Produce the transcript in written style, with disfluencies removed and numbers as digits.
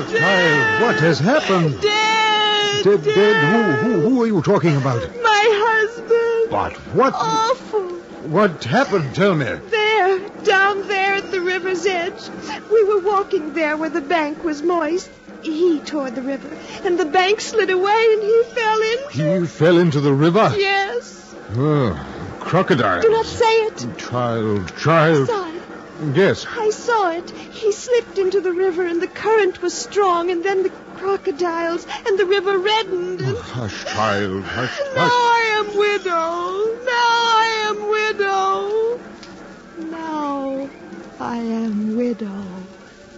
Child, what has happened? Dead. Dead? Who are you talking about? My husband. But what? Awful. What happened? Tell me. There, down there at the river's edge. We were walking there where the bank was moist. He toward the river, and the bank slid away, and he fell in. He fell into the river? Yes. Oh, crocodiles. Do not say it. Child. Son, Yes. I saw it. He slipped into the river, and the current was strong, and then the crocodiles, and the river reddened. And... Hush, child, hush. Now I am widow. Now I am widow.